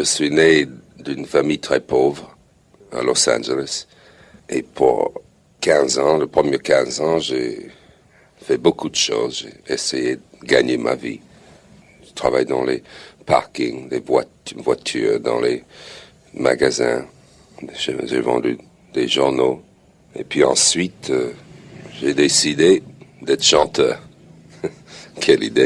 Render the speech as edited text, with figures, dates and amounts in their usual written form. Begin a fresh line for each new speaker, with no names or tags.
suis né d'une famille très pauvre à Los Angeles. Et pour 15 ans, les premiers 15 ans, j'ai fait beaucoup de choses. J'ai essayé de gagner ma vie. Je travaille dans les parkings, des voitures, dans les magasins. J'ai vendu des journaux. Et puis ensuite, j'ai décidé d'être chanteur. Quelle idée!